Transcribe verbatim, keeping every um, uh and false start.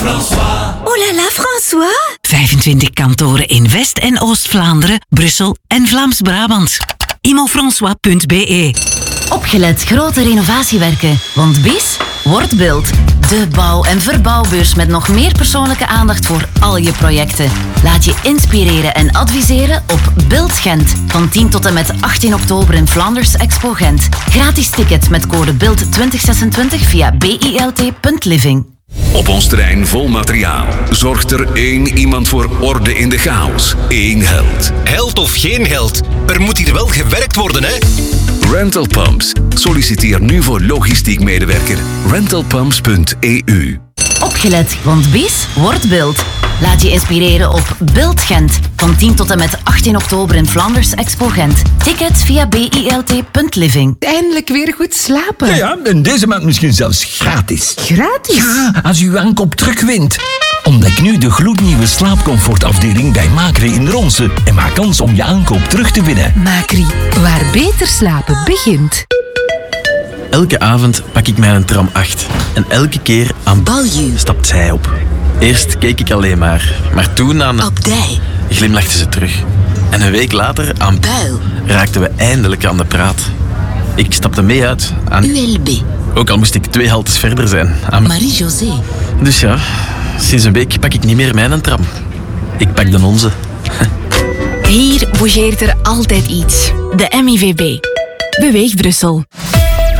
François. Oh là là, François. vijfentwintig kantoren in West- en Oost-Vlaanderen, Brussel en Vlaams-Brabant. imofrançois punt b e. Opgelet, grote renovatiewerken. Want B I S wordt Beeld. De bouw- en verbouwbeurs met nog meer persoonlijke aandacht voor al je projecten. Laat je inspireren en adviseren op Beeld Gent. Van tien tot en met achttien oktober in Flanders Expo Gent. Gratis ticket met code Beeld twintig zesentwintig via bilt punt living. Op ons terrein vol materiaal zorgt er één iemand voor orde in de chaos. Eén held. Held of geen held, er moet hier wel gewerkt worden, hè? Rental Pumps. Solliciteer nu voor logistiek medewerker. rental pumps punt e u. Opgelet, want B I S wordt Beeld. Laat je inspireren op Beeld Gent. Van tien tot en met achttien oktober in Flanders Expo Gent. Tickets via bilt punt living. Eindelijk weer goed slapen. Ja, ja, en deze maand misschien zelfs gratis. Gratis? Ja, als u uw aankoop terugwint. Ontdek nu de gloednieuwe slaapcomfortafdeling bij Macri in Ronse. En maak kans om je aankoop terug te winnen. Macri, waar beter slapen begint. Elke avond pak ik mijn tram acht. En elke keer aan Balju stapt zij op. Eerst keek ik alleen maar. Maar toen aan... Op dij. Glimlachte ze terug. En een week later aan Buil. raakten we eindelijk aan de praat. Ik stapte mee uit aan... U L B. Ook al moest ik twee haltes verder zijn. Aan... Marie-José. Dus ja, sinds een week pak ik niet meer mijn tram. Ik pak de onze. Hier bougeert er altijd iets. De M I V B. Beweeg Brussel.